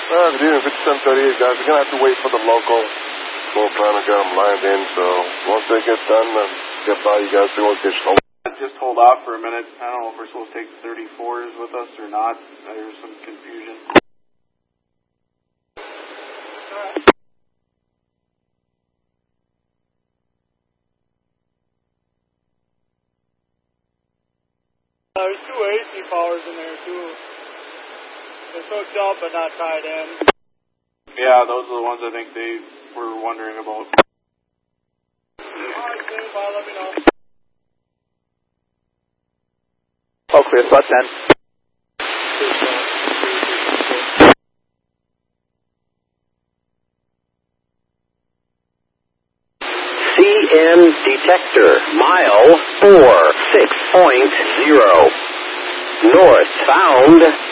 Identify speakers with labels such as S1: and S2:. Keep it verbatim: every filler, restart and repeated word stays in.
S1: Uh, good evening, fifty-seven thirty-eight, guys. We're going to have to wait for the local full plan to get them lined in, so once they get done, uh, get by you guys, we won't get hold.
S2: Just hold off for a minute. I don't know if we're supposed to take thirty-fours with us or not. There's some confusion.
S3: Uh, there's two A C powers in there, too. They're hooked up but not tied in.
S2: Yeah, those are the ones I think they were wondering about.
S3: Alright, Dave, I'll let me know.
S4: Oh, clear, plus ten.
S5: C N detector, mile four six point zero. North, found